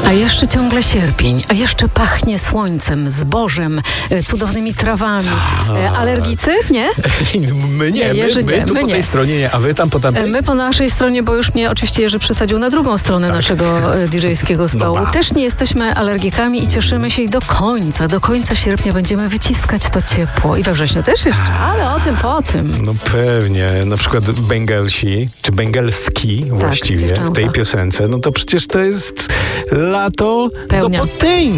A jeszcze ciągle sierpień, a jeszcze pachnie słońcem, zbożem, cudownymi trawami. Alergicy? Nie? My nie, my tu po tej stronie nie, a wy tam po tamtej? My po naszej stronie, bo już mnie oczywiście Jerzy przesadził na drugą stronę naszego DJ-skiego stołu. Też nie jesteśmy alergikami i cieszymy się i do końca sierpnia będziemy wyciskać to ciepło. I we wrześniu też jeszcze, ale o tym po tym. No pewnie, na przykład Bengalsi, czy Bengalski właściwie w tej piosence, no to przecież to jest lato Pełnia. do potęgi.